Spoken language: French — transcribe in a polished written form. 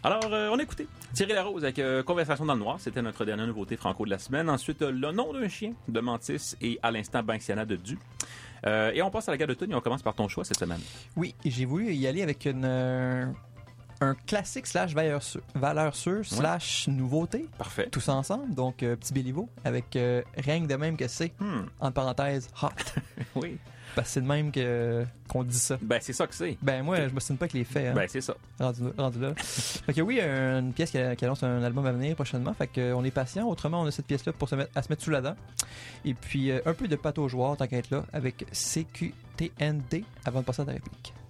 Alors, on a écouté Thierry Larose avec Conversation dans le noir. C'était notre dernière nouveauté franco de la semaine. Ensuite, Le nom d'un chien de Mantis et à l'instant Banksiana de Du. Et on passe à la garde de tune et on commence par ton choix cette semaine. Oui, j'ai voulu y aller avec un classique slash valeur sûre slash nouveauté. Parfait. Tous ensemble. Donc, Petit Béliveau avec rien que de même que c'est, entre parenthèses, hot. Oui. Parce que c'est de même qu'on dit ça. Ben, c'est ça que c'est. Ben, moi, je me souviens pas que les faits. Hein. Ben, c'est ça. Rendu là. Fait que oui, une pièce qui annonce un album à venir prochainement. Fait qu'on est patient. Autrement, on a cette pièce-là pour se mettre sous la dent. Et puis, un peu de pâte aux joueurs, tant qu'à être là, avec CQTND avant de passer à ta réplique.